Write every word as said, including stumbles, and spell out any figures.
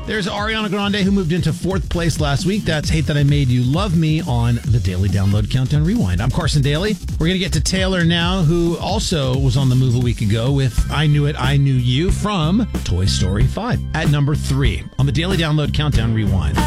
There's Ariana Grande, who moved into fourth place last week. That's Hate That I Made You Love Me on the Daily Download Countdown Rewind. I'm Carson Daly. We're going to get to Taylor now, who also was on the move a week ago with I Knew It, I Knew You from Toy Story five at number three on the Daily Download Countdown Rewind.